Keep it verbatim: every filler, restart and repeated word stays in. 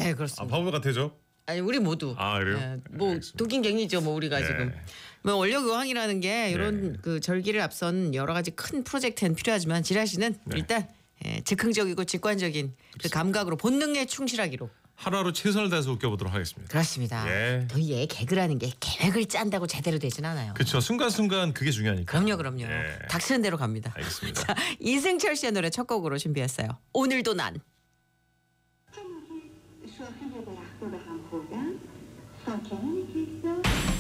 네, 아, 그렇습니다. 바보 같아죠? 아니 우리 모두. 아, 그래요? 예, 뭐 알겠습니다. 도킹갱이죠, 뭐 우리가 네. 지금. 뭐 원료교황이라는 게 이런 네. 그 절기를 앞선 여러 가지 큰 프로젝트는 필요하지만 지라시는 네. 일단 예, 즉흥적이고 직관적인 그 감각으로 본능에 충실하기로. 하루하루 최선을 다해서 웃겨보도록 하겠습니다. 그렇습니다. 예. 또 이게 개그라는 게 계획을 짠다고 제대로 되진 않아요. 그렇죠. 순간순간 그게 중요하니까. 그럼요, 그럼요. 예. 닥치는 대로 갑니다. 알겠습니다. 자, 이승철 씨의 노래 첫 곡으로 준비했어요. 오늘도 난. شاخه درختها به هم خوردن ساکنین کلیسا